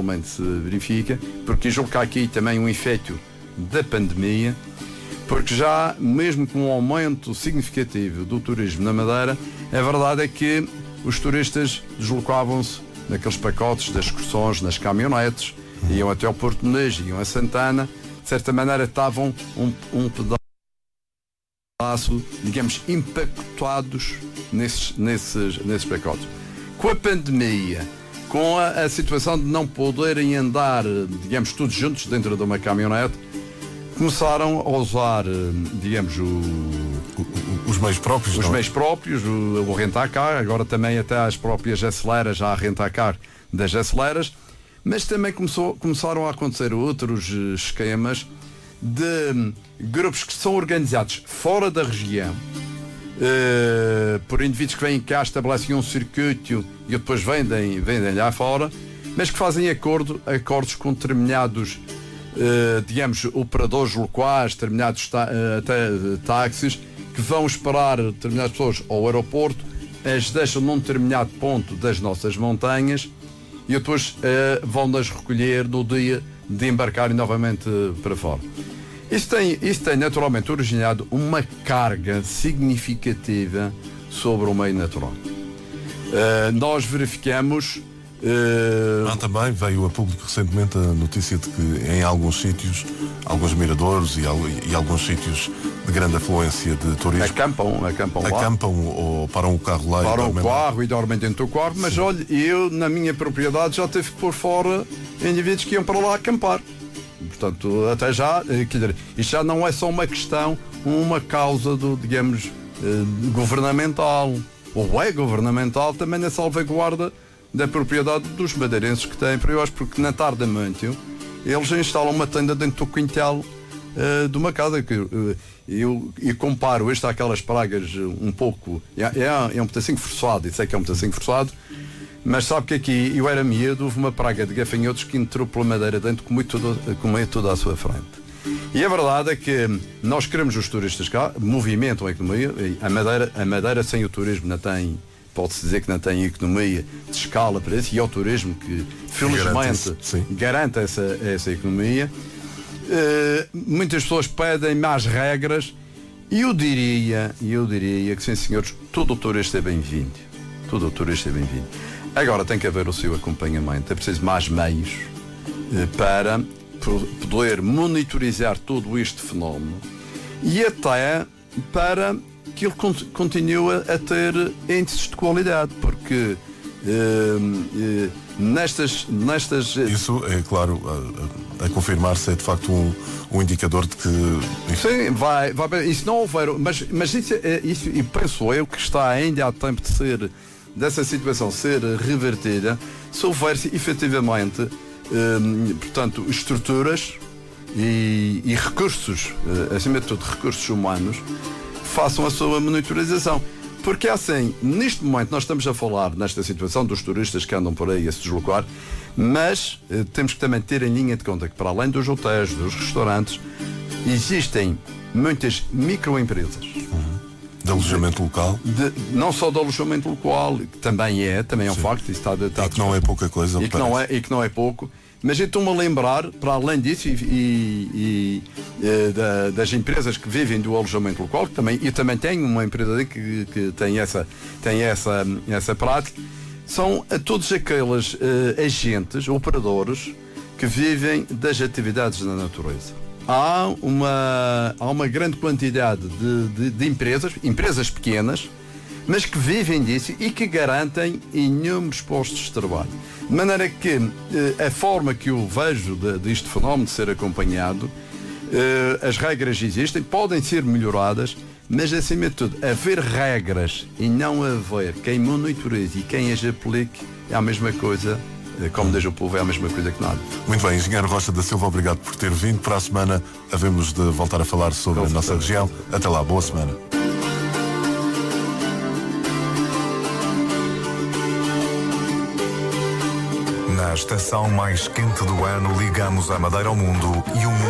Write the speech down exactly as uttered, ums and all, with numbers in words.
normalmente se verifica, porque julgo que há aqui também um efeito da pandemia, porque já, mesmo com um aumento significativo do turismo na Madeira, a verdade é que os turistas deslocavam-se naqueles pacotes das excursões, nas caminhonetes, iam até ao Porto de Menezes, iam a Santana, de certa maneira estavam um, um pedaço, digamos, empacotados nesses, nesses, nesses pacotes. Com a pandemia, com a, a situação de não poderem andar, digamos, todos juntos dentro de uma caminhonete, começaram a usar, digamos, o, o, os meios próprios. Os não? meios próprios, o, o rentacar, agora também até as próprias aceleras, já há rentacar das aceleras, mas também começou, começaram a acontecer outros esquemas de grupos que são organizados fora da região, uh, por indivíduos que vêm cá, estabelecem um circuito e depois vendem, vendem lá fora, mas que fazem acordo, acordos com determinados, uh, digamos, operadores locais, determinados ta, uh, até, uh, táxis, que vão esperar determinadas pessoas ao aeroporto, as deixam num determinado ponto das nossas montanhas e depois uh, vão-nas recolher no dia de embarcarem novamente uh, para fora. Isso tem, isso tem naturalmente originado uma carga significativa sobre o meio natural. Uh, nós verificamos... Uh... Ah, também veio a público recentemente a notícia de que em alguns sítios, alguns miradores e, e alguns sítios de grande afluência de turismo acampam, acampam, acampam ou param o carro lá param e dormem o carro lá. e dormem dentro do carro, mas sim, olha, eu na minha propriedade já tive que pôr fora indivíduos que iam para lá acampar. Portanto, até já, quer dizer, isto já não é só uma questão, uma causa do, digamos, eh, governamental, ou é governamental também na salvaguarda da propriedade dos madeirenses que têm priores, porque na tarde da noite eles instalam uma tenda dentro do quintal uh, de uma casa. Que uh, eu, eu comparo isto àquelas pragas um pouco, é, é, é um pedacinho forçado, isso é que é um pedacinho forçado, mas sabe que aqui eu era miúdo, houve uma praga de gafanhotos que entrou pela madeira dentro, comeu tudo, comeu tudo à sua frente. E a verdade é que nós queremos os turistas cá, movimentam a economia, a Madeira, a Madeira sem o turismo não tem, pode-se dizer que não tem economia de escala para isso, e é o turismo que felizmente garante, garante essa, essa economia. Uh, muitas pessoas pedem mais regras e eu diria, eu diria que sim senhores, todo o turista é bem-vindo, todo o turista é bem-vindo. Agora tem que haver o seu acompanhamento, é preciso mais meios uh, para poder monitorizar todo este fenómeno e até para que ele continue a ter índices de qualidade, porque uh, uh, nestas, nestas... Isso é claro, a, a confirmar-se é de facto um, um indicador de que... Sim, vai, vai, isso não houver, mas, mas isso, é, isso, e penso eu que está ainda a tempo de ser, dessa situação ser revertida, se houver-se efetivamente, uh, portanto, estruturas e, e recursos, uh, acima de tudo recursos humanos, façam a sua monitorização. Porque assim, neste momento nós estamos a falar nesta situação dos turistas que andam por aí a se deslocar, mas eh, temos que também ter em linha de conta que para além dos hotéis, dos restaurantes, existem muitas microempresas. Uhum. De alojamento local? De, não só de alojamento local, que também é, também é um Sim. facto. Isso está, está e que não é pouca coisa. E que, não é, e que não é pouco. Mas eu estou-me a lembrar, para além disso, e, e, e da, das empresas que vivem do alojamento local, que também, eu também tenho uma empresa que, que tem, essa, tem essa, essa prática, são a todos aqueles uh, agentes, operadores, que vivem das atividades na natureza. Há uma, há uma grande quantidade de, de, de empresas, empresas pequenas, mas que vivem disso e que garantem inúmeros postos de trabalho. De maneira que eh, a forma que eu vejo de, deste fenómeno de ser acompanhado, eh, as regras existem, podem ser melhoradas, mas acima de tudo, haver regras e não haver quem monitorize e quem as aplique é a mesma coisa, eh, como diz o povo, é a mesma coisa que nada. Muito bem, Engenheiro Rocha da Silva, obrigado por ter vindo. Para a semana havemos de voltar a falar sobre a nossa região. Até lá, boa semana. Na estação mais quente do ano, ligamos a Madeira ao mundo e o mundo